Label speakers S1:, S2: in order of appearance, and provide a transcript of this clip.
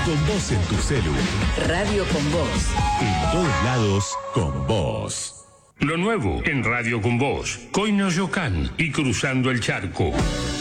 S1: Con vos en tu celu.
S2: Radio con Vos.
S1: En todos lados, con vos.
S3: Lo nuevo en Radio con Vos, Coino Yocán y Cruzando el Charco.